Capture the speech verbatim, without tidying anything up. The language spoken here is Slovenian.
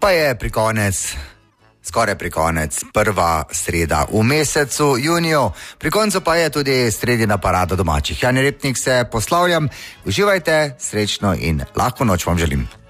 pa je pri konec, skoraj pri konec, prva sreda v mesecu juniju. Pri koncu pa je tudi sredina parada domačih. Jani Repnik se poslavljam, uživajte, srečno in lahko noč vam želim.